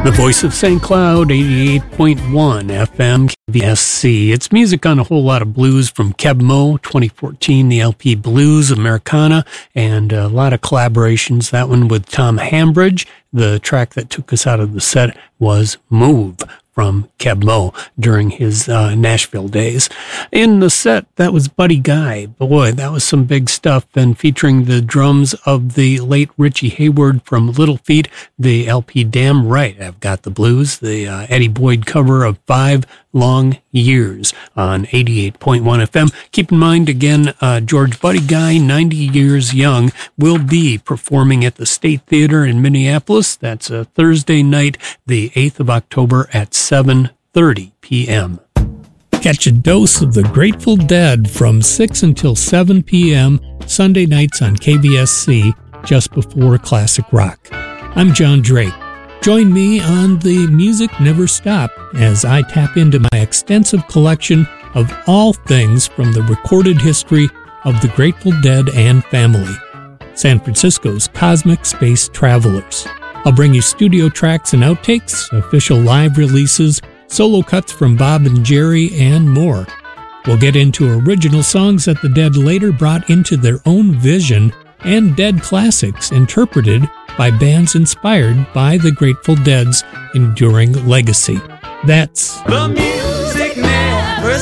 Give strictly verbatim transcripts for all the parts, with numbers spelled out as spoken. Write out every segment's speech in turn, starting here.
The voice of Saint Cloud, eighty-eight point one F M K V S C. It's music on a whole lot of blues from Keb' Mo', twenty fourteen, the L P Blues Americana, and a lot of collaborations. That one with Tom Hambridge. The track that took us out of the set was Move from Keb' Mo' during his uh, Nashville days. In the set, that was Buddy Guy. Boy, that was some big stuff, and featuring the drums of the late Richie Hayward from Little Feat, the L P Damn Right, I've Got the Blues, the uh, Eddie Boyd cover of Five Long Years on eighty-eight point one F M. Keep in mind, again, uh, George Buddy Guy, ninety years young, will be performing at the State Theater in Minneapolis. That's a Thursday night, the eighth of October at seven thirty p.m. Catch a dose of the Grateful Dead from six until seven p.m. Sunday nights on K V S C, just before classic rock. I'm John Drake. Join me on The Music Never Stop as I tap into my extensive collection of all things from the recorded history of the Grateful Dead and family, San Francisco's Cosmic Space Travelers. I'll bring you studio tracks and outtakes, official live releases, solo cuts from Bob and Jerry, and more. We'll get into original songs that the Dead later brought into their own vision and Dead classics interpreted by bands inspired by the Grateful Dead's enduring legacy. That's The Music Never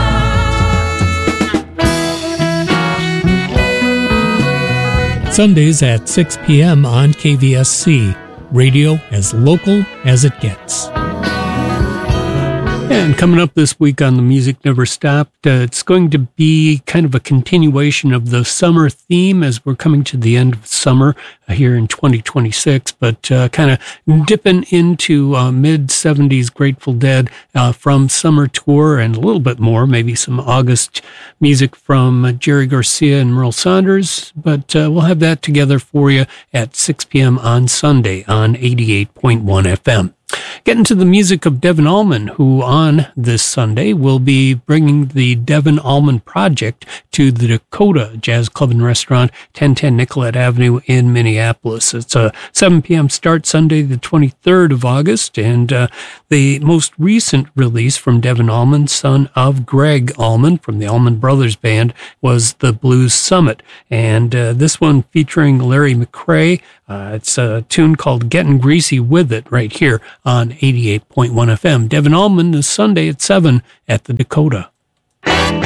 Stops. Sundays at six p.m. on K V S C. Radio as local as it gets. And coming up this week on The Music Never Stopped, uh, it's going to be kind of a continuation of the summer theme as we're coming to the end of summer uh, here in twenty twenty-six, but uh, kind of dipping into uh, mid-seventies Grateful Dead uh, from Summer Tour and a little bit more, maybe some August music from uh, Jerry Garcia and Merle Saunders, but uh, we'll have that together for you at six p.m. on Sunday on eighty-eight point one F M. Getting to the music of Devon Allman, who on this Sunday will be bringing the Devon Allman Project to the Dakota Jazz Club and Restaurant, ten ten Nicollet Avenue in Minneapolis. It's a seven p.m. start Sunday, the twenty-third of August, and uh, the most recent release from Devon Allman, son of Greg Allman from the Allman Brothers Band, was the Blues Summit. And uh, this one featuring Larry McCray. Uh, it's a tune called Getting Greasy With It right here on eighty-eight point one F M. Devon Allman this Sunday at seven at the Dakota.